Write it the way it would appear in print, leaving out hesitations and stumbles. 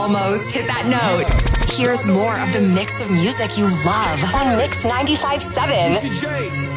almost hit that note. Here's more of the mix of music you love on Mix 95.7.